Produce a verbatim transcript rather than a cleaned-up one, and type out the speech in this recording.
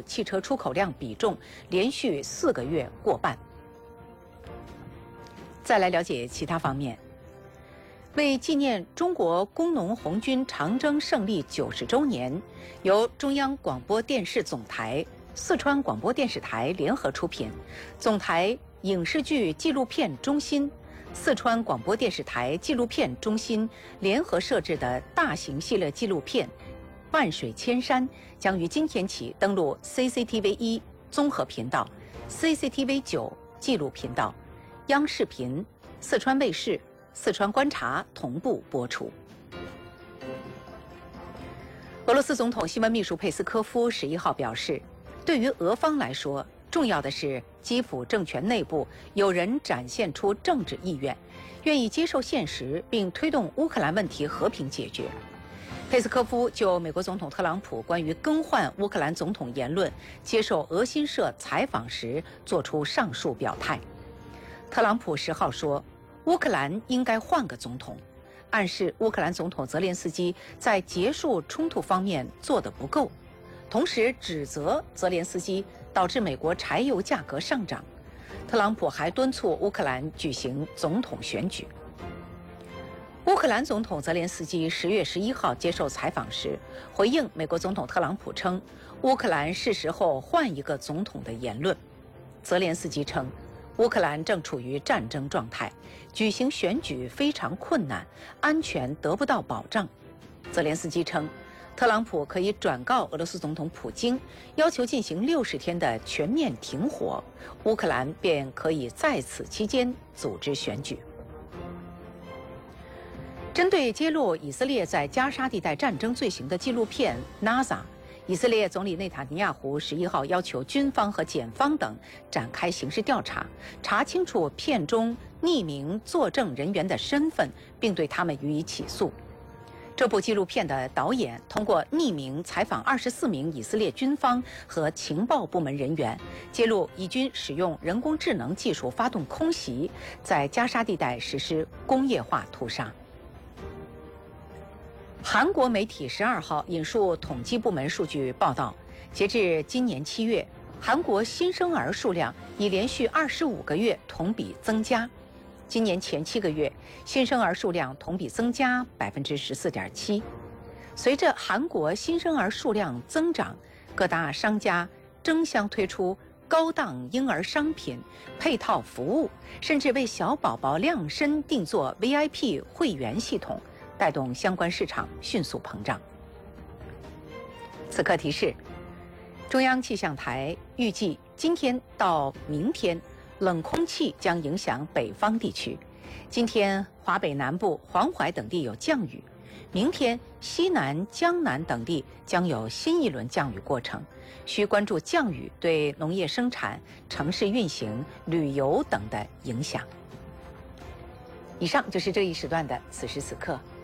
汽车出口量比重连续四个月过半。再来了解其他方面。为纪念中国工农红军长征胜利九十周年，由中央广播电视总台、四川广播电视台联合出品，总台影视剧纪录片中心、四川广播电视台纪录片中心联合设置的大型系列纪录片《万水千山》将于今天起登陆 C C T V 一综合频道、C C T V 九纪录频道、央视频、四川卫视、四川观察同步播出。俄罗斯总统新闻秘书佩斯科夫十一号表示，对于俄方来说，重要的是基辅政权内部有人展现出政治意愿，愿意接受现实，并推动乌克兰问题和平解决。佩斯科夫就美国总统特朗普关于更换乌克兰总统言论接受俄新社采访时作出上述表态。特朗普十号说，乌克兰应该换个总统，暗示乌克兰总统泽连斯基在结束冲突方面做得不够，同时指责泽连斯基导致美国柴油价格上涨。特朗普还敦促乌克兰举行总统选举。乌克兰总统泽连斯基十月十一号接受采访时，回应美国总统特朗普称乌克兰是时候换一个总统的言论。泽连斯基称，乌克兰正处于战争状态，举行选举非常困难，安全得不到保障。泽连斯基称，特朗普可以转告俄罗斯总统普京，要求进行六十天的全面停火，乌克兰便可以在此期间组织选举。针对揭露以色列在加沙地带战争罪行的纪录片《Naza》，以色列总理内塔尼亚胡十一号要求军方和检方等展开刑事调查，查清楚片中匿名作证人员的身份，并对他们予以起诉。这部纪录片的导演通过匿名采访二十四名以色列军方和情报部门人员，揭露以军使用人工智能技术发动空袭，在加沙地带实施工业化屠杀。韩国媒体十二号引述统计部门数据报道，截至今年七月，韩国新生儿数量已连续二十五个月同比增加。今年前七个月，新生儿数量同比增加百分之十四点七。随着韩国新生儿数量增长，各大商家争相推出高档婴儿商品、配套服务，甚至为小宝宝量身定做 V I P 会员系统，带动相关市场迅速膨胀。此刻提示，中央气象台预计今天到明天，冷空气将影响北方地区。今天华北南部、黄淮等地有降雨，明天西南、江南等地将有新一轮降雨过程，需关注降雨对农业生产、城市运行、旅游等的影响。以上就是这一时段的此时此刻。